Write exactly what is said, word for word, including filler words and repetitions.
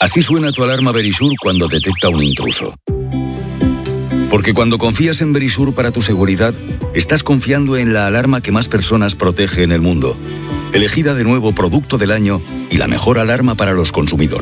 Así suena tu alarma Verisur cuando detecta un intruso. Porque cuando confías en Verisur para tu seguridad, estás confiando en la alarma que más personas protege en el mundo. Elegida de nuevo Producto del Año y la mejor alarma para los consumidores.